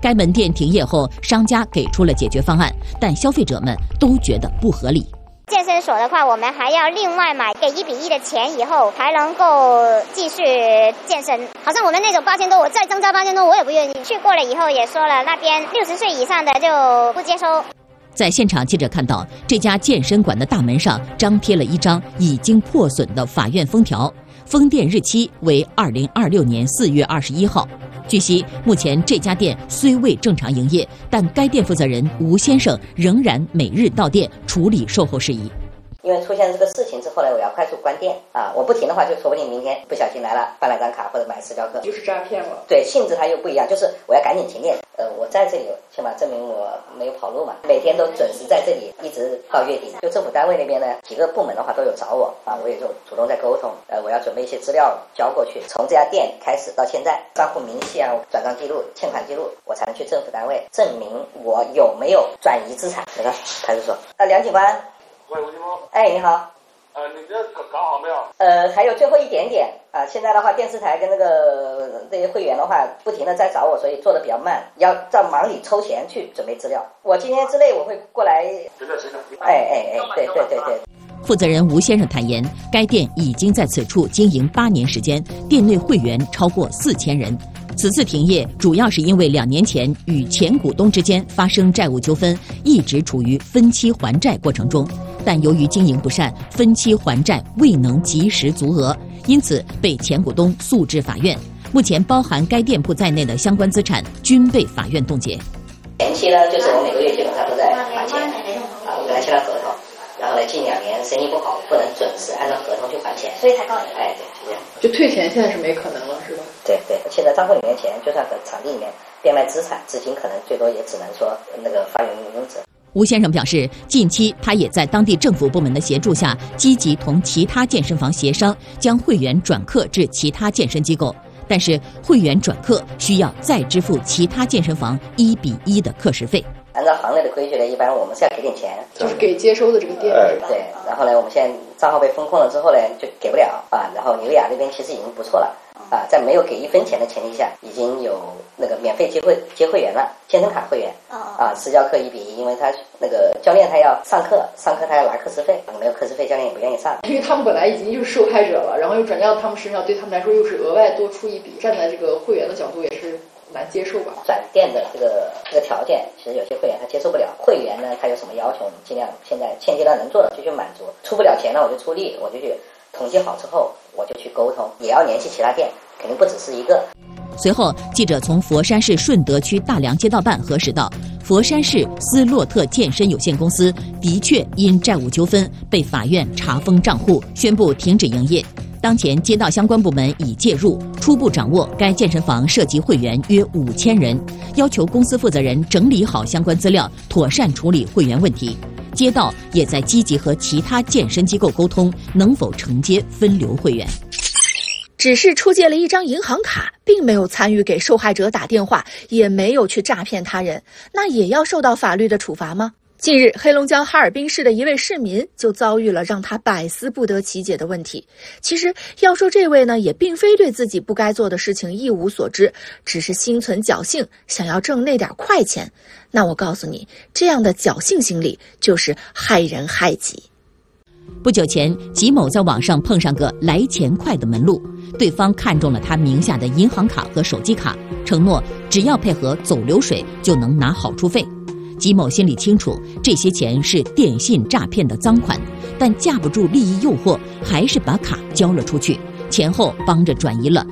该门店停业后，商家给出了解决方案，但消费者们都觉得不合理。 健身所的话，我们还要另外买给1比1的钱，以后才能够继续健身。好像我们那种8000多，我再增加8000多，我也不愿意。去过了以后也说了，那边60岁以上的就不接收。 在现场，记者看到这家健身馆的大门上张贴了一张已经破损的法院封条，封店日期为2026年4月21号。据悉，目前这家店虽未正常营业，但该店负责人吴先生仍然每日到店处理售后事宜。 因为出现这个事情之后呢，我要快速关店啊！我不停的话，就说不定明天不小心来了，办了张卡或者买私教课， 就是诈骗了。 对，性质它又不一样，就是我要赶紧停店。我在这里起码证明我没有跑路嘛，每天都准时在这里，一直到月底。就政府单位那边呢，几个部门的话都有找我啊，我也就主动在沟通。我要准备一些资料交过去，从这家店开始到现在，账户明细啊、转账记录、欠款记录，我才能去政府单位证明我有没有转移资产。你看，派出所梁警官。 喂，吴金峰。 哎，你好。 你这搞好没有？ 还有最后一点点啊。现在的话，电视台跟这些会员的话，不停的在找我，所以做的比较慢，要在忙里抽钱去准备资料。我今天之内我会过来。 行。 对。 负责人吴先生坦言，该店已经在此处经营8年时间，店内会员超过4000人。此次停业主要是因为2年前与前股东之间发生债务纠纷，一直处于分期还债过程中。但由于经营不善，分期还债未能及时足额，因此被前股东诉至法院。目前包含该店铺在内的相关资产均被法院冻结。 前期呢，就是我每个月基本上都在还钱啊，我跟他签了合同，然后呢，近2年生意不好，不能准时按照合同去还钱，所以才告你。对，是这样。 就退钱现在是没可能了，是吧？ 对，现在账户里面钱，就算和场地里面变卖资产，资金可能最多也只能说那个发原应者。 吴先生表示，近期他也在当地政府部门的协助下，积极同其他健身房协商，将会员转客至其他健身机构。但是，会员转客需要再支付其他健身房1比1的课时费。 按照行内的规矩呢，一般我们是要给点钱， 就是给接收的这个店。 对，然后呢，我们现在账号被封控了之后呢，就给不了啊。然后纽雅那边其实已经不错了啊，在没有给1分钱的前提下，已经有那个免费接会员了，健身卡会员啊，私教课1比1，因为他那个教练他要上课他要拿课时费，没有课时费教练也不愿意上。 因为他们本来已经就是受害者了，然后又转嫁到他们身上，对他们来说又是额外多出一笔，站在这个会员的角度也是难接受吧。 转店的这个条件，其实有些会员他接受不了。会员呢，他有什么要求，你尽量现阶段能做的就去满足。出不了钱呢，我就出力，我就去统计好之后，我就去沟通，也要联系其他店，肯定不只是一个。 随后，记者从佛山市顺德区大良街道办核实到，佛山市斯洛特健身有限公司的确因债务纠纷被法院查封账户，宣布停止营业。当前街道相关部门已介入，初步掌握该健身房涉及会员约5000人，要求公司负责人整理好相关资料，妥善处理会员问题。街道也在积极和其他健身机构沟通，能否承接分流会员。 只是出借了一张银行卡，并没有参与给受害者打电话，也没有去诈骗他人，那也要受到法律的处罚吗？近日，黑龙江哈尔滨市的一位市民就遭遇了让他百思不得其解的问题。其实要说这位呢，也并非对自己不该做的事情一无所知，只是心存侥幸，想要挣那点快钱。那我告诉你，这样的侥幸心理就是害人害己。 不久前，吉某在网上碰上个来钱快的门路，对方看中了他名下的银行卡和手机卡，承诺只要配合走流水就能拿好处费。吉某心里清楚，这些钱是电信诈骗的赃款，但架不住利益诱惑，还是把卡交了出去，前后帮着转移了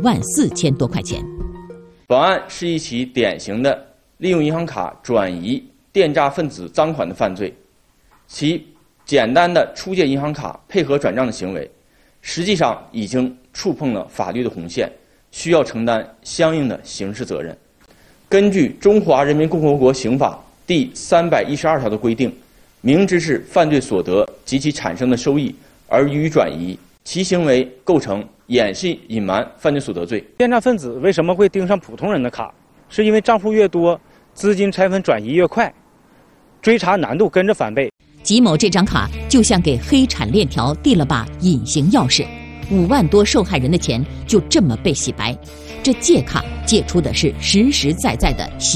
54000多块钱。 本案是一起典型的利用银行卡转移电诈分子赃款的犯罪，其简单的出借银行卡配合转账的行为，实际上已经触碰了法律的红线，需要承担相应的刑事责任。根据《中华人民共和国刑法》第312条的规定，明知是犯罪所得及其产生的收益而予以转移，其行为构成掩饰隐瞒犯罪所得罪。 电诈分子为什么会盯上普通人的卡？是因为账户越多，资金拆分转移越快，追查难度跟着翻倍。 吉某这张卡就像给黑产链条递了把隐形钥匙，5万多受害人的钱就这么被洗白。这借卡借出的是实实在在的